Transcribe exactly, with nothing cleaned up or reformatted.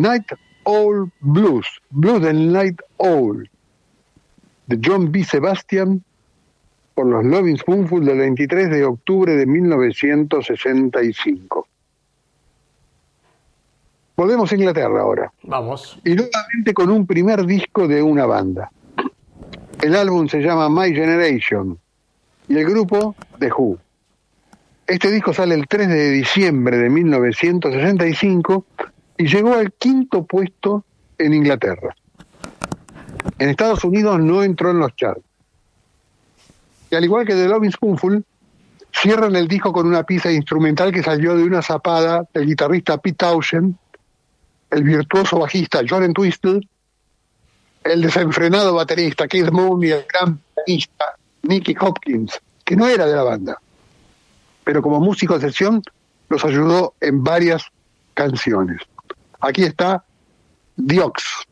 Night Owl Blues, Blues del Night Owl, de John B. Sebastian, por los Lovin' Spoonful del veintitrés de octubre de mil novecientos sesenta y cinco. Volvemos a Inglaterra ahora. Vamos. Y nuevamente con un primer disco de una banda. El álbum se llama My Generation y el grupo The Who. Este disco sale el tres de diciembre de mil novecientos sesenta y cinco y llegó al quinto puesto en Inglaterra. En Estados Unidos no entró en los charts. Y al igual que The Lovin' Spoonful, cierran el disco con una pieza instrumental que salió de una zapada del guitarrista Pete Townshend, el virtuoso bajista John Entwistle, el desenfrenado baterista Keith Moon y el gran pianista Nicky Hopkins, que no era de la banda, pero como músico de sesión los ayudó en varias canciones. Aquí está The Ox.